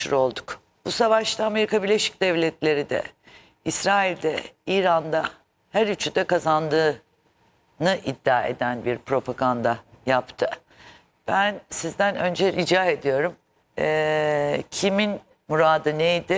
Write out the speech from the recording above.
olduk. Bu savaşta Amerika Birleşik Devletleri de, İsrail'de, İran'da her üçü de kazandığını iddia eden bir propaganda yaptı. Ben sizden önce rica ediyorum, kimin muradı neydi?